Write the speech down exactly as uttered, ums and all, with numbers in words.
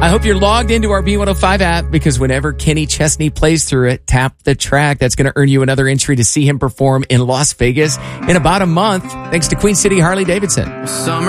I hope you're logged into our B one oh five app, because whenever Kenny Chesney plays through it, tap the track. That's going to earn you another entry to see him perform in Las Vegas in about a month, thanks to Queen City Harley Davidson. Summer